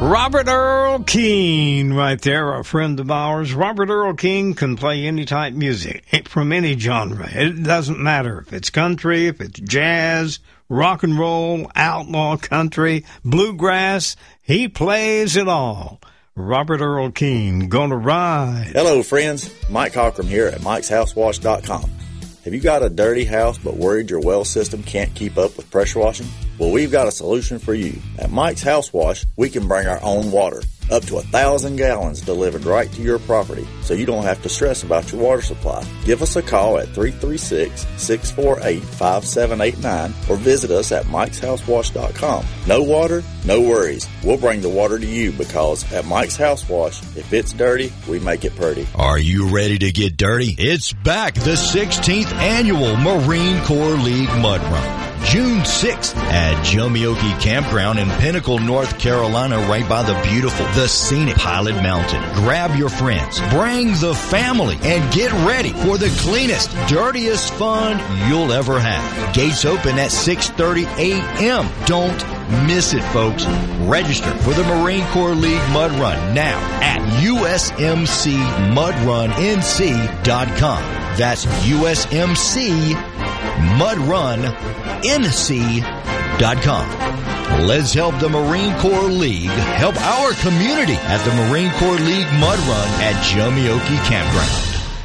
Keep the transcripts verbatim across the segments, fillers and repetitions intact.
Robert Earl Keen right there, a friend of ours. Robert Earl Keen can play any type music from any genre. It doesn't matter if it's country, if it's jazz, rock and roll, outlaw country, bluegrass. He plays it all. Robert Earl Keen, gonna ride. Hello, friends. Mike Cockrum here at mikes house wash dot com. Have you got a dirty house but worried your well system can't keep up with pressure washing? Well, we've got a solution for you. At Mike's House Wash, we can bring our own water, up to a thousand gallons delivered right to your property, so you don't have to stress about your water supply. Give us a call at three three six, six four eight, five seven eight nine or visit us at mikes house wash dot com. No water, no worries. We'll bring the water to you because at Mike's House Wash, if it's dirty, we make it pretty. Are you ready to get dirty? It's back, the sixteenth Annual Marine Corps League Mud Run. June sixth at Jomioki Campground in Pinnacle, North Carolina, right by the beautiful, the scenic Pilot Mountain. Grab your friends, bring the family, and get ready for the cleanest, dirtiest fun you'll ever have. Gates open at six thirty a.m. Don't miss it, folks. Register for the Marine Corps League Mud Run now at U S M C mud run N C dot com. That's U S M C mud run N C dot com. Let's help the Marine Corps League help our community at the Marine Corps League Mud Run at Jomioki Campground.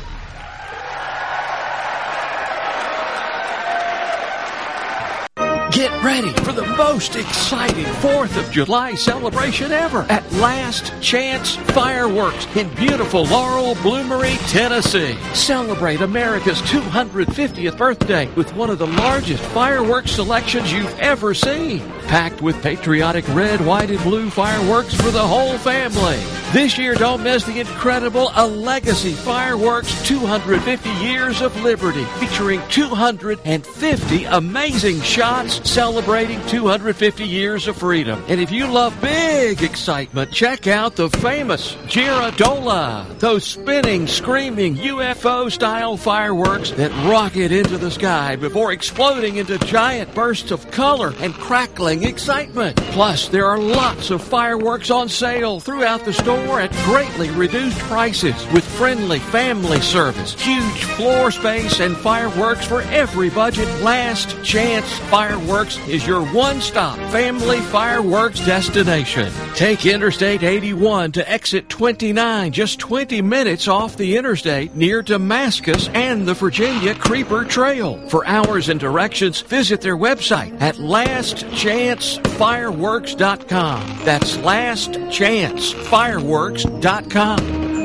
Get ready for the most exciting fourth of July celebration ever at Last Chance Fireworks in beautiful Laurel Bloomery, Tennessee. Celebrate America's two hundred fiftieth birthday with one of the largest fireworks selections you've ever seen. Packed with patriotic red, white, and blue fireworks for the whole family. This year, don't miss the incredible A Legacy Fireworks two hundred fifty Years of Liberty, featuring two hundred fifty amazing shots celebrating two hundred fifty years of freedom. And if you love big excitement, check out the famous Girandola, those spinning, screaming U F O-style fireworks that rocket into the sky before exploding into giant bursts of color and crackling excitement. Plus, there are lots of fireworks on sale throughout the store at greatly reduced prices with friendly family service, huge floor space, and fireworks for every budget. Last Chance Fireworks is your one-stop family fireworks destination. Take Interstate eighty-one to exit twenty-nine, just twenty minutes off the interstate near Damascus and the Virginia Creeper Trail. For hours and directions, visit their website at last chance fireworks dot com. That's last chance fireworks dot com.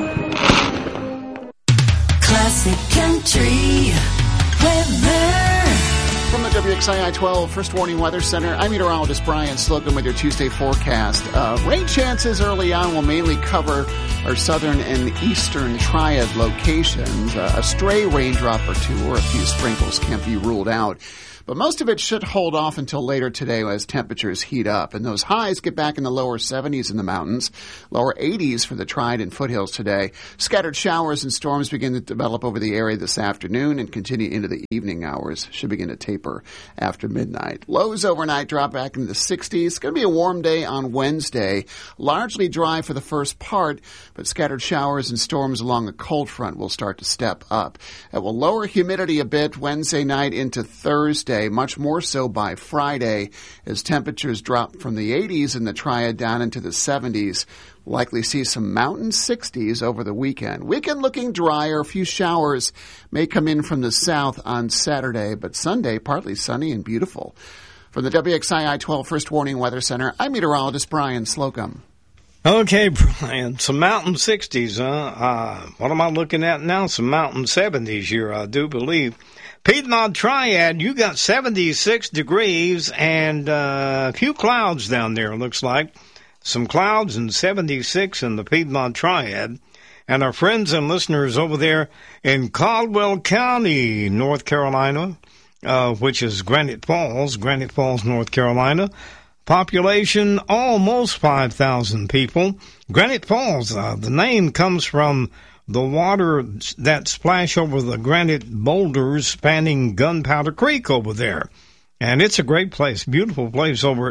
Classic Country Weather. From the W X I I twelve First Warning Weather Center, I'm meteorologist Brian Slocum with your Tuesday forecast. Uh, rain chances early on will mainly cover our southern and eastern triad locations. Uh, a stray raindrop or two or a few sprinkles can't be ruled out. But most of it should hold off until later today as temperatures heat up. And those highs get back in the lower seventies in the mountains, lower eighties for the Triad and foothills today. Scattered showers and storms begin to develop over the area this afternoon and continue into the evening hours. Should begin to taper after midnight. Lows overnight drop back into the sixties. It's going to be a warm day on Wednesday. Largely dry for the first part, but scattered showers and storms along the cold front will start to step up. It will lower humidity a bit Wednesday night into Thursday. Much more so by Friday as temperatures drop from the eighties in the Triad down into the seventies. We'll likely see some mountain sixties over the weekend. Weekend looking drier. A few showers may come in from the south on Saturday, but Sunday partly sunny and beautiful. From the W X I I twelve First Warning Weather Center, I'm meteorologist Brian Slocum. Okay, Brian, some mountain sixties, huh? Uh, what am I looking at now? Some mountain seventies here, I do believe. Piedmont Triad, you got seventy-six degrees and uh, a few clouds down there, looks like. Some clouds and seventy-six in the Piedmont Triad. And our friends and listeners over there in Caldwell County, North Carolina, uh, which is Granite Falls, Granite Falls, North Carolina. Population almost five thousand people. Granite Falls, uh, the name comes from the water that splash over the granite boulders spanning Gunpowder Creek over there. And it's a great place, beautiful place over at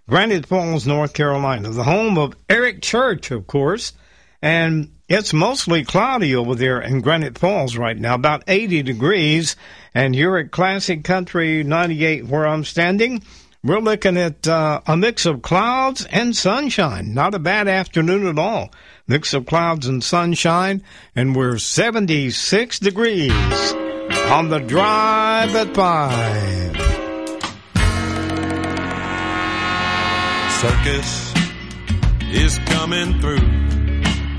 Granite Falls, North Carolina, the home of Eric Church, of course. And it's mostly cloudy over there in Granite Falls right now, about eighty degrees. And here at Classic Country ninety-eight, where I'm standing, we're looking at uh, a mix of clouds and sunshine. Not a bad afternoon at all. Mix of clouds and sunshine, and we're seventy-six degrees on the Drive at five. Circus is coming through.